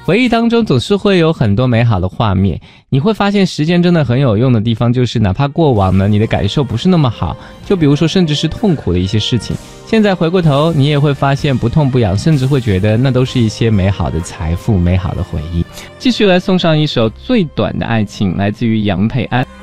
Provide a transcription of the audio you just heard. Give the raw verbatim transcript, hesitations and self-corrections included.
回忆当中总是会有很多美好的画面，你会发现时间真的很有用的地方，就是哪怕过往呢你的感受不是那么好，就比如说甚至是痛苦的一些事情，现在回过头你也会发现不痛不痒，甚至会觉得那都是一些美好的财富，美好的回忆。继续来送上一首最短的爱情，来自于杨佩安。